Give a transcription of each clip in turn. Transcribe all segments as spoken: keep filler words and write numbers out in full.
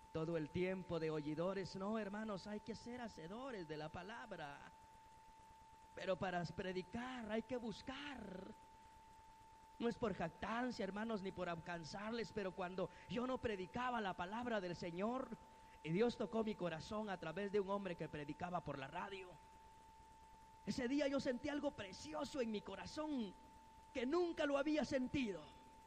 todo el tiempo de oidores. No, hermanos, hay que ser hacedores de la palabra. Pero para predicar hay que buscar. No es por jactancia, hermanos, ni por alcanzarles, pero cuando yo no predicaba la palabra del Señor, y Dios tocó mi corazón a través de un hombre que predicaba por la radio, ese día yo sentí algo precioso en mi corazón que nunca lo había sentido.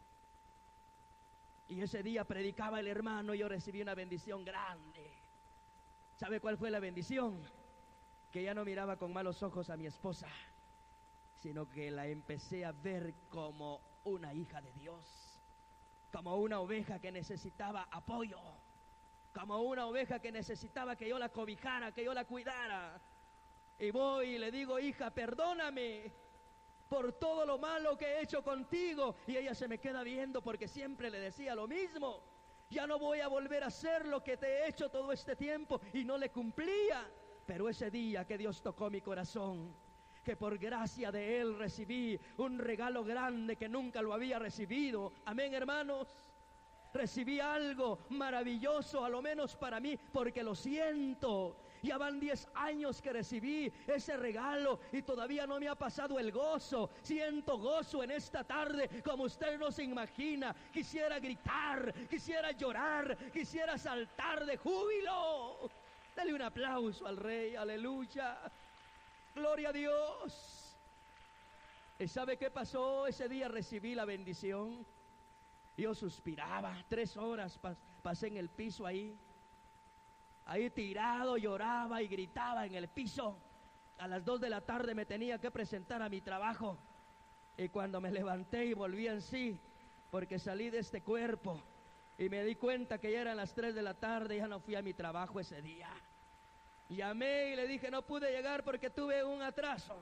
Y ese día predicaba el hermano y yo recibí una bendición grande. ¿Sabe cuál fue la bendición? Que ya no miraba con malos ojos a mi esposa, sino que la empecé a ver como una hija de Dios, como una oveja que necesitaba apoyo, como una oveja que necesitaba que yo la cobijara, que yo la cuidara. Y voy y le digo: hija, perdóname por todo lo malo que he hecho contigo. Y ella se me queda viendo porque siempre le decía lo mismo: ya no voy a volver a hacer lo que te he hecho todo este tiempo. Y no le cumplía. Pero ese día que Dios tocó mi corazón, que por gracia de Él recibí un regalo grande que nunca lo había recibido. Amén, hermanos. Recibí algo maravilloso, a lo menos para mí, porque lo siento. Ya van diez años que recibí ese regalo y todavía no me ha pasado el gozo. Siento gozo en esta tarde como usted no se imagina. Quisiera gritar, quisiera llorar, quisiera saltar de júbilo. Dale un aplauso al Rey, aleluya. Gloria a Dios. ¿Y sabe qué pasó? Ese día recibí la bendición. Yo suspiraba, tres horas pas, pasé en el piso ahí. Ahí tirado, lloraba y gritaba en el piso. A las dos de la tarde me tenía que presentar a mi trabajo. Y cuando me levanté y volví en sí, porque salí de este cuerpo y me di cuenta que ya eran las tres de la tarde, ya no fui a mi trabajo ese día. Llamé y le dije: no pude llegar porque tuve un atraso.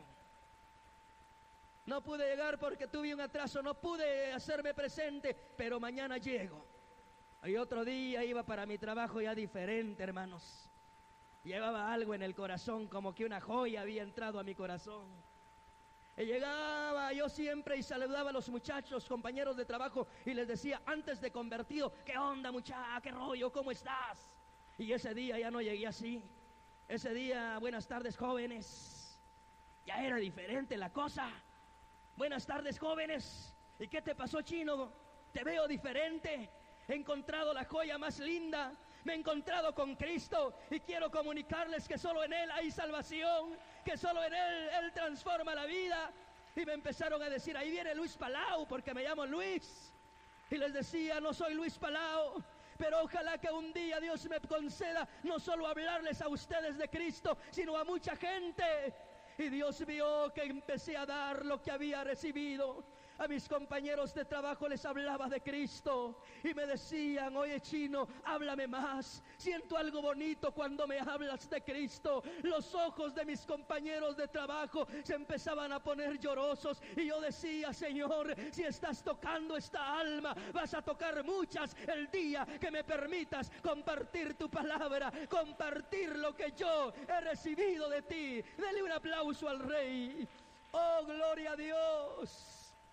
No pude llegar porque tuve un atraso, no pude hacerme presente, pero mañana llego. Y otro día iba para mi trabajo ya diferente, hermanos. Llevaba algo en el corazón, como que una joya había entrado a mi corazón. Y llegaba yo siempre y saludaba a los muchachos, compañeros de trabajo, y les decía antes de convertido: ¿qué onda, muchacha? ¿Qué rollo? ¿Cómo estás? Y ese día ya no llegué así. Ese día: buenas tardes, jóvenes. Ya era diferente la cosa. Buenas tardes, jóvenes. ¿Y qué te pasó, chino? Te veo diferente. He encontrado la joya más linda. Me he encontrado con Cristo y quiero comunicarles que solo en Él hay salvación, que solo en Él Él transforma la vida. Y me empezaron a decir: ahí viene Luis Palau, porque me llamo Luis. Y les decía: no soy Luis Palau, pero ojalá que un día Dios me conceda no solo hablarles a ustedes de Cristo, sino a mucha gente. Y Dios vio que empecé a dar lo que había recibido. A mis compañeros de trabajo les hablaba de Cristo y me decían: oye, chino, háblame más. Siento algo bonito cuando me hablas de Cristo. Los ojos de mis compañeros de trabajo se empezaban a poner llorosos y yo decía: Señor, si estás tocando esta alma, vas a tocar muchas el día que me permitas compartir tu palabra, compartir lo que yo he recibido de ti. Dele un aplauso al Rey. Oh, gloria a Dios.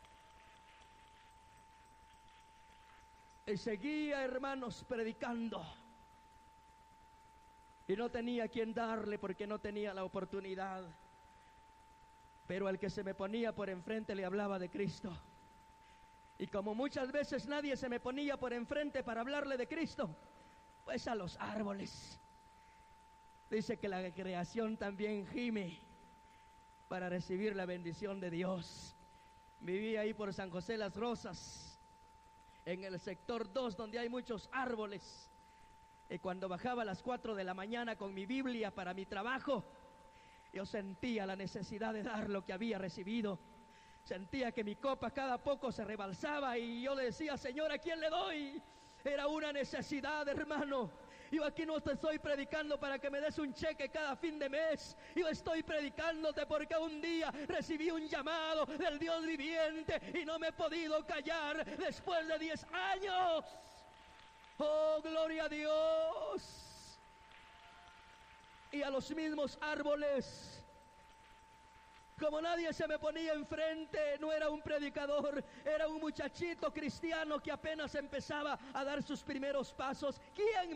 Y seguía, hermanos, predicando. Y no tenía quien darle porque no tenía la oportunidad. Pero al que se me ponía por enfrente le hablaba de Cristo. Y como muchas veces nadie se me ponía por enfrente para hablarle de Cristo, pues a los árboles. Dice que la creación también gime para recibir la bendición de Dios. Viví ahí por San José Las Rosas, en el sector dos, donde hay muchos árboles. Y cuando bajaba a las cuatro de la mañana con mi Biblia para mi trabajo, yo sentía la necesidad de dar lo que había recibido. Sentía que mi copa cada poco se rebalsaba y yo le decía: Señor, ¿a quién le doy? Era una necesidad, hermano. Yo aquí no te estoy predicando para que me des un cheque cada fin de mes. Yo estoy predicándote porque un día recibí un llamado del Dios viviente y no me he podido callar después de diez años. Oh, gloria a Dios. Y a los mismos árboles, como nadie se me ponía enfrente, no era un predicador, era un muchachito cristiano que apenas empezaba a dar sus primeros pasos. ¿Quién